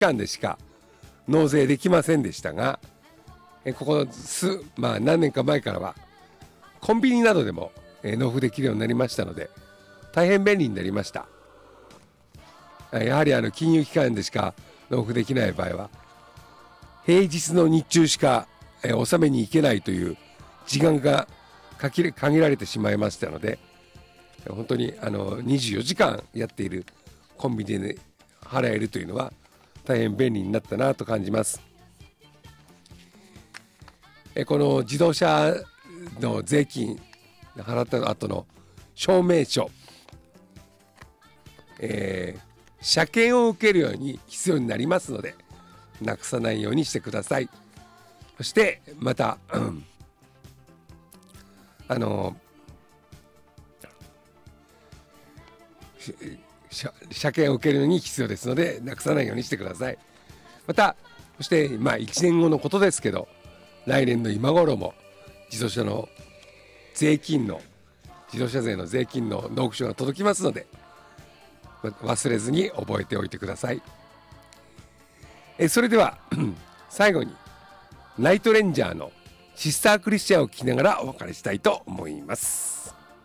間でしか納税できませんでしたが、ここ何年か前からはコンビニなどでも納付できるようになりましたので、大変便利になりました。やはり金融機関でしか納付できない場合は、平日の日中しか納めに行けないという時間が限られてしまいましたので、本当に24時間やっているコンビニで払えるというのは大変便利になったなと感じます。この自動車の税金払った後の証明書、車検を受けるように必要になりますので、なくさないようにしてください。そしてまた、車検を受けるのに必要ですので、なくさないようにしてください。また、そして1年後のことですけど、来年の今頃も自動車税の税金の納付書が届きますので、忘れずに覚えておいてください。それでは最後にナイトレンジャーのシスタークリスチャンを聞きながらお別れしたいと思います。